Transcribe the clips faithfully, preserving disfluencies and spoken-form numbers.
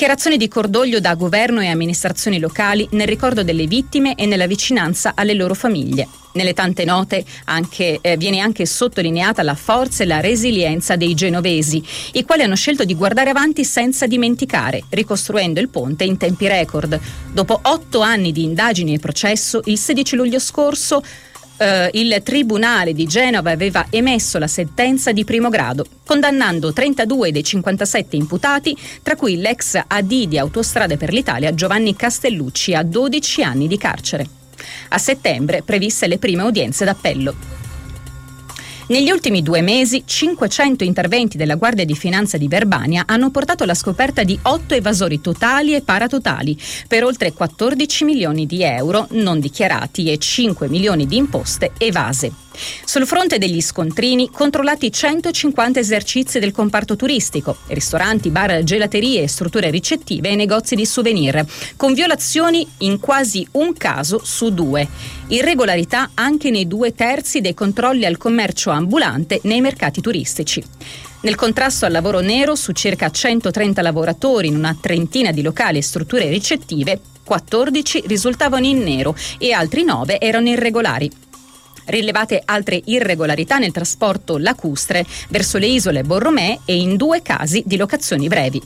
Dichiarazioni di cordoglio da governo e amministrazioni locali nel ricordo delle vittime e nella vicinanza alle loro famiglie. Nelle tante note anche, eh, viene anche sottolineata la forza e la resilienza dei genovesi, i quali hanno scelto di guardare avanti senza dimenticare, ricostruendo il ponte in tempi record. Dopo otto anni di indagini e processo, il sedici luglio scorso Uh, il Tribunale di Genova aveva emesso la sentenza di primo grado, condannando trentadue dei cinquantasette imputati, tra cui l'ex A D di Autostrade per l'Italia Giovanni Castellucci a dodici anni di carcere. A settembre previste le prime udienze d'appello. Negli ultimi due mesi, cinquecento interventi della Guardia di Finanza di Verbania hanno portato alla scoperta di otto evasori totali e paratotali per oltre quattordici milioni di euro non dichiarati e cinque milioni di imposte evase. Sul fronte degli scontrini, controllati centocinquanta esercizi del comparto turistico, ristoranti, bar, gelaterie, strutture ricettive e negozi di souvenir, con violazioni in quasi un caso su due. Irregolarità anche nei due terzi dei controlli al commercio ambulante nei mercati turistici. Nel contrasto al lavoro nero, su circa centotrenta lavoratori in una trentina di locali e strutture ricettive, quattordici risultavano in nero e altri nove erano irregolari. Rilevate altre irregolarità nel trasporto lacustre verso le isole Borromee e in due casi di locazioni brevi.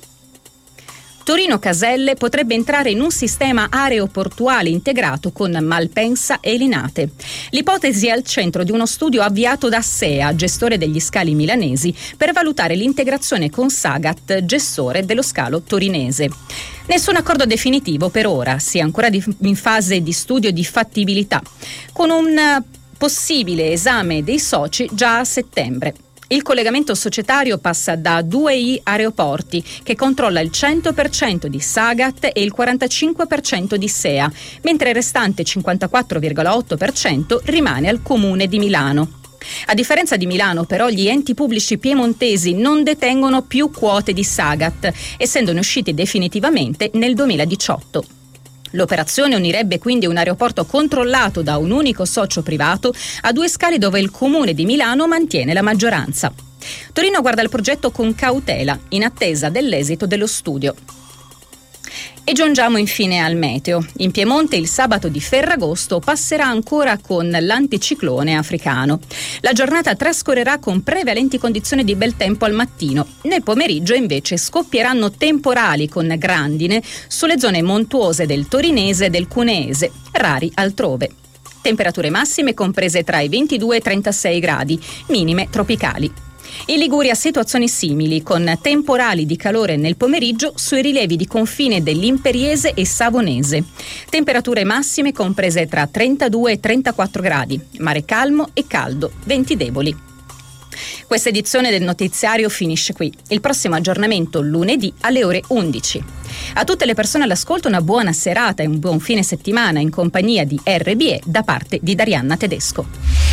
Torino Caselle potrebbe entrare in un sistema aeroportuale integrato con Malpensa e Linate. L'ipotesi è al centro di uno studio avviato da S E A, gestore degli scali milanesi, per valutare l'integrazione con Sagat, gestore dello scalo torinese. Nessun accordo definitivo per ora, si è ancora di, in fase di studio di fattibilità, con un possibile esame dei soci già a settembre. Il collegamento societario passa da due I Aeroporti, che controlla il cento per cento di Sagat e il quarantacinque per cento di S E A, mentre il restante cinquantaquattro virgola otto per cento rimane al Comune di Milano. A differenza di Milano, però, gli enti pubblici piemontesi non detengono più quote di Sagat, essendone usciti definitivamente nel duemiladiciotto. L'operazione unirebbe quindi un aeroporto controllato da un unico socio privato a due scali dove il Comune di Milano mantiene la maggioranza. Torino guarda il progetto con cautela, in attesa dell'esito dello studio. E giungiamo infine al meteo. In Piemonte il sabato di Ferragosto passerà ancora con l'anticiclone africano. La giornata trascorrerà con prevalenti condizioni di bel tempo al mattino. Nel pomeriggio invece scoppieranno temporali con grandine sulle zone montuose del Torinese e del Cuneese, rari altrove. Temperature massime comprese tra i ventidue e i trentasei gradi, minime tropicali. In Liguria situazioni simili, con temporali di calore nel pomeriggio sui rilievi di confine dell'Imperiese e Savonese. Temperature massime comprese tra trentadue e trentaquattro gradi, mare calmo e caldo, venti deboli. Questa edizione del notiziario finisce qui. Il prossimo aggiornamento lunedì alle ore undici. A tutte le persone all'ascolto una buona serata e un buon fine settimana in compagnia di R B E da parte di Darianna Tedesco.